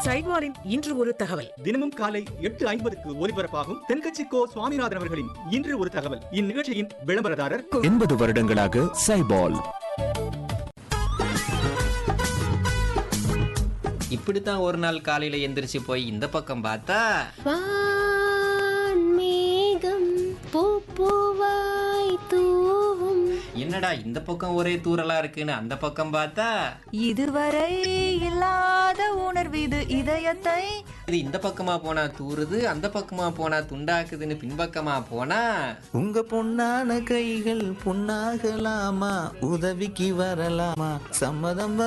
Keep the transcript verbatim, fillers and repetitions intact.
சைட்வாரின் இன்று ஒரு தகவல். தினமும் காலை எட்டு ஐம்பதுக்கு ஒலிபரப்பாகும் தென்கட்சி கோ சுவாமிநாதன் அவர்களின் இன்று ஒரு தகவல். இந்நிகழ்ச்சியின் விளம்பரதாரர் எண்பது வருடங்களாக சைபால். இப்படித்தான் ஒரு நாள் காலையில எந்திரிச்சு போய் இந்த பக்கம் பார்த்தா வான்மேகம் பூப்பூவாய் தூவும். என்னடா இந்த பக்கம் ஒரே தூறலா இருக்குன்னு அந்த பக்கம் பார்த்தா இதுவரை இல்லாத உணர்வு இது இதயத்தை. இது இந்த பக்கமா போனா தூறுது, அந்த பக்கமா போனா துண்டாக்குதுன்னு பின்பக்கமா போனா உங்க பொண்ணான கைகள் பொண்ணாகலாமா, உதவிக்கு வரலாமா, சம்மதம்